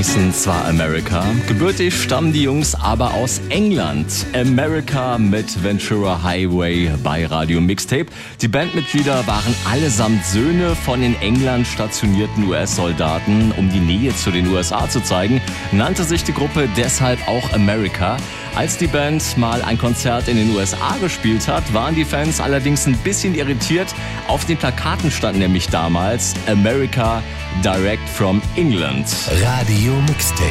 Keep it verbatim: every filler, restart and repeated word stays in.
heißen zwar America, gebürtig stammen die Jungs aber aus England. America mit Ventura Highway bei Radio Mixtape. Die Bandmitglieder waren allesamt Söhne von in England stationierten U S-Soldaten. Um die Nähe zu den U S A zu zeigen, nannte sich die Gruppe deshalb auch America. Als die Band mal ein Konzert in den U S A gespielt hat, waren die Fans allerdings ein bisschen irritiert. Auf den Plakaten stand nämlich damals America Direct from England. Radio Mixtape.